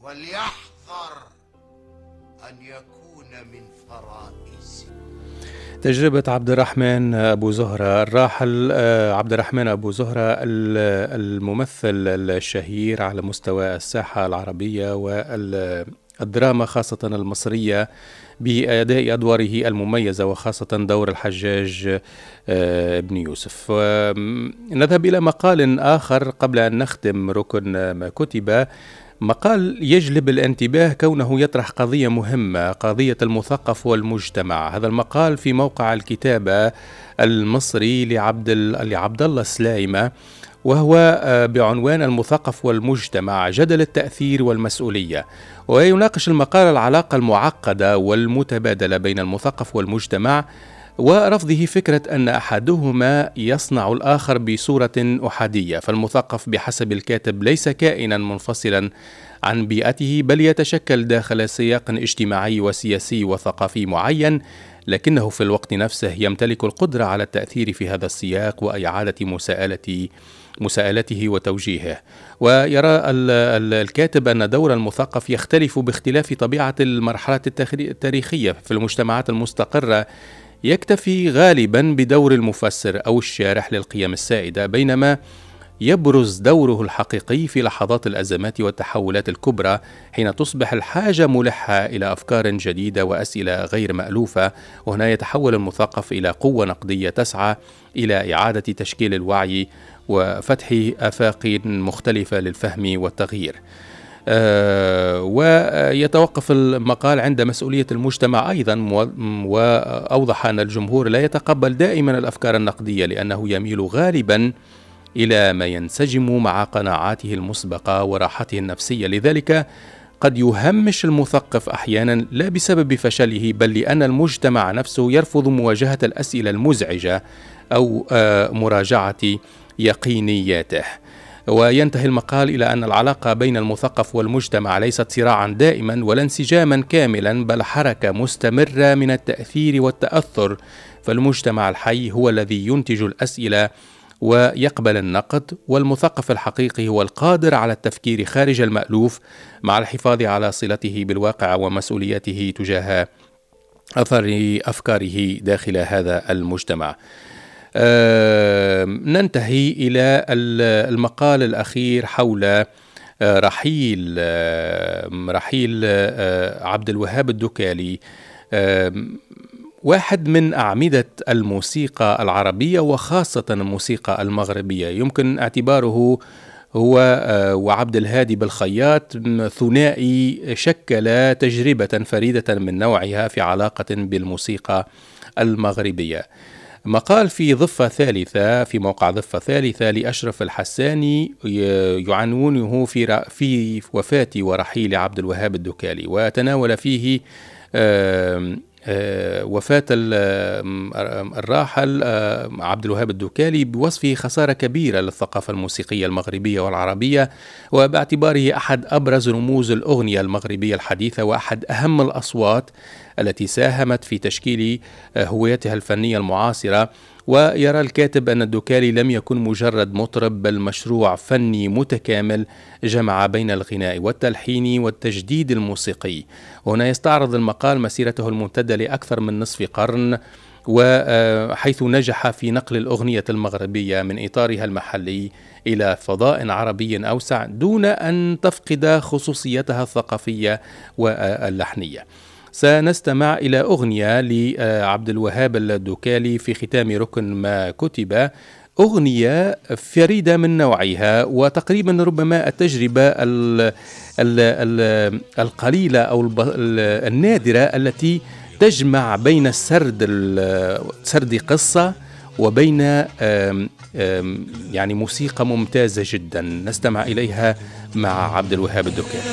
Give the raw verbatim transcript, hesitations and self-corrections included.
وليحذر أن يكون من فرائسي. تجربة عبد الرحمن أبو زهرة الراحل. عبد الرحمن أبو زهرة الممثل الشهير على مستوى الساحة العربية والدراما خاصة المصرية بأداء أدواره المميزة، وخاصة دور الحجاج بن يوسف. نذهب إلى مقال آخر قبل أن نختم ركن ما كتب. مقال يجلب الانتباه كونه يطرح قضية مهمة، قضية المثقف والمجتمع. هذا المقال في موقع الكتابة المصري لعبد لعبد الله سلايمة، وهو بعنوان المثقف والمجتمع، جدل التأثير والمسؤولية. ويناقش المقال العلاقة المعقدة والمتبادلة بين المثقف والمجتمع، ورفضه فكرة أن أحدهما يصنع الآخر بصورة أحادية. فالمثقف بحسب الكاتب ليس كائنا منفصلا عن بيئته، بل يتشكل داخل سياق اجتماعي وسياسي وثقافي معين، لكنه في الوقت نفسه يمتلك القدرة على التأثير في هذا السياق وإعادة مساءلة مساءلته وتوجيهه. ويرى الكاتب أن دور المثقف يختلف باختلاف طبيعة المرحلة التاريخية. في المجتمعات المستقرة يكتفي غالبا بدور المفسر أو الشارح للقيم السائدة، بينما يبرز دوره الحقيقي في لحظات الأزمات والتحولات الكبرى، حين تصبح الحاجة ملحة إلى أفكار جديدة وأسئلة غير مألوفة. وهنا يتحول المثقف إلى قوة نقدية تسعى إلى إعادة تشكيل الوعي وفتح آفاق مختلفة للفهم والتغيير. أه ويتوقف المقال عند مسؤولية المجتمع أيضا، وأوضح أن الجمهور لا يتقبل دائما الأفكار النقدية، لأنه يميل غالبا إلى ما ينسجم مع قناعاته المسبقة وراحته النفسية. لذلك قد يهمش المثقف أحيانا لا بسبب فشله، بل لأن المجتمع نفسه يرفض مواجهة الأسئلة المزعجة أو أه مراجعة يقينياته. وينتهي المقال إلى أن العلاقة بين المثقف والمجتمع ليست صراعا دائما ولا انسجاما كاملا، بل حركة مستمرة من التأثير والتأثر. فالمجتمع الحي هو الذي ينتج الأسئلة ويقبل النقد، والمثقف الحقيقي هو القادر على التفكير خارج المألوف مع الحفاظ على صلته بالواقع ومسؤوليته تجاه أثر أفكاره داخل هذا المجتمع. أه ننتهي إلى المقال الأخير حول رحيل رحيل عبد الوهاب الدكالي، واحد من أعمدة الموسيقى العربية وخاصة الموسيقى المغربية. يمكن اعتباره هو وعبد الهادي بالخياط ثنائي شكل تجربة فريدة من نوعها في علاقة بالموسيقى المغربية. مقال في ضفة ثالثة في موقع ضفة ثالثة لأشرف الحساني يعنونه في في وفاة ورحيل عبد الوهاب الدكالي، وتناول فيه وفاة الراحل عبد الوهاب الدكالي بوصفه خسارة كبيرة للثقافة الموسيقية المغربية والعربية، وباعتباره أحد أبرز رموز الأغنية المغربية الحديثة وأحد أهم الأصوات التي ساهمت في تشكيل هويتها الفنية المعاصرة. ويرى الكاتب أن الدكالي لم يكن مجرد مطرب، بل مشروع فني متكامل جمع بين الغناء والتلحين والتجديد الموسيقي. هنا يستعرض المقال مسيرته الممتدة لأكثر من نصف قرن، وحيث نجح في نقل الأغنية المغربية من إطارها المحلي إلى فضاء عربي أوسع دون أن تفقد خصوصيتها الثقافية واللحنية. سنستمع إلى أغنية لعبد الوهاب الدكالي في ختام ركن ما كتب، أغنية فريدة من نوعها، وتقريبا ربما التجربة ال ال ال القليلة أو النادرة التي تجمع بين السرد سرد قصة وبين آم آم يعني موسيقى ممتازة جدا. نستمع إليها مع عبد الوهاب الدكالي.